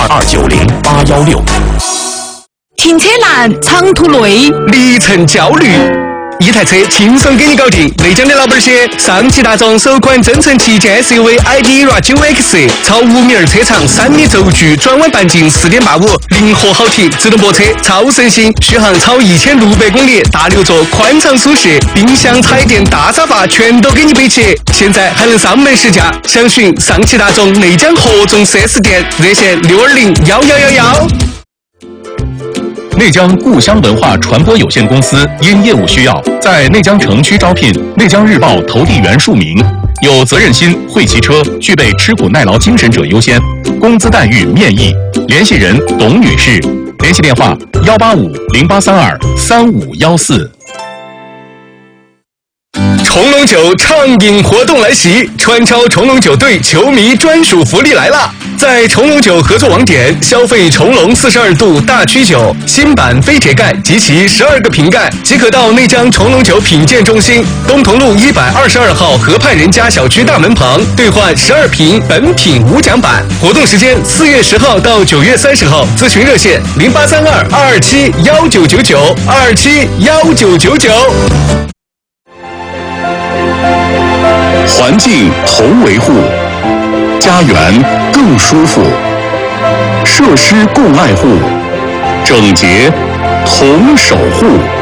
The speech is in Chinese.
290-816。 停车难，长途累， 里程焦虑。一台车轻松给你搞定。内江的老板些，上汽大众首款增程旗舰 SUV ID.ERA 9X， 超5米2车长，3米轴距，转弯半径4.85，灵活好停，自动泊车，超省心，续航超1600公里，大6座，宽敞舒适，冰箱、彩电、大沙发全都给你备齐。现在还能上门试驾，详询上汽大众内江合众 4S 店，热线620-1111。 内江故乡文化传播有限公司因业务需要，在内江城区招聘内江日报投递员数名，有责任心、会骑车、具备吃苦耐劳精神者优先，工资待遇面议。联系人董女士，联系电话185-0832-3514。 冲龙酒畅饮活动来袭，川超冲龙酒队球迷专属福利来了！在冲龙酒合作网点消费冲龙42度大曲酒新版非铁盖及其12个瓶盖，即可到内江冲龙酒品鉴中心东同路122号河畔人家小区大门旁兑换12瓶本品无奖版。活动时间4月10号到9月30号，咨询热线0832-227-1999，227-1999。 环境同维护，家园更舒服；设施共爱护，整洁同守护。